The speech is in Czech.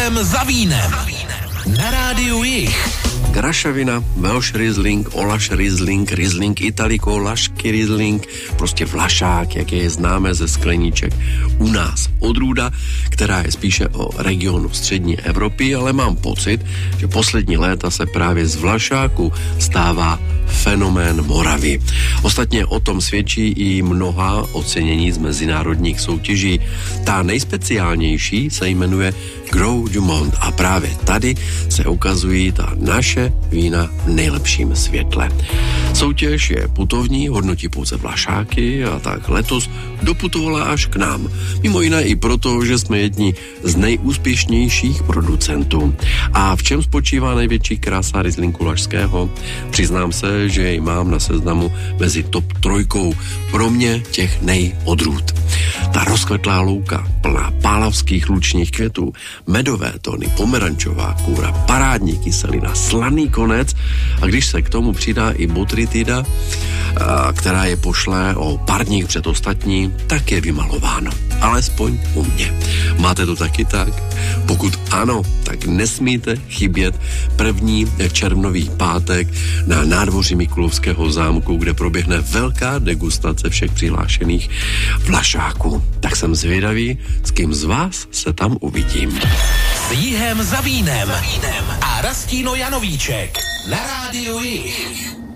Jihem za vínem. Na rádiu Jih. Krašovina, Welsh Riesling, Olaš Riesling, Riesling Italico, Lašky Riesling, prostě vlašák, jak je známe ze skleníček u nás. Odrůda, která je spíše o regionu střední Evropy, ale mám pocit, že poslední léta se právě z vlašáku stává fenomén Moravy. Ostatně o tom svědčí i mnoha ocenění z mezinárodních soutěží. Ta nejspeciálnější se jmenuje Grow du Monde a právě tady se ukazují ta naše vína v nejlepším světle. Soutěž je putovní, hodnotí pouze vlašáky a tak letos doputovala až k nám. Mimo jiné i proto, že jsme jedni z nejúspěšnějších producentů. A v čem spočívá největší krása Rieslingu lašského? Přiznám se, že jej mám na seznamu mezi top 3 pro mě těch nejodrůd. Ta rozkvetlá louka, plná pálavských lučních květů, medové tóny, pomerančová kůra, parádní kyselina, slaný konec a když se k tomu přidá i botrytida, která je pošle o parník před ostatní, tak je vymalováno. Alespoň u mě. Máte to taky tak? Pokud ano, tak nesmíte chybět 1. červnový pátek na nádvoří Mikulovského zámku, kde proběhne velká degustace všech přihlášených vlašáků. Tak jsem zvědavý, s kým z vás se tam uvidím. S Jihem za vínem a Rastíno Janovíček na rádiu Jih.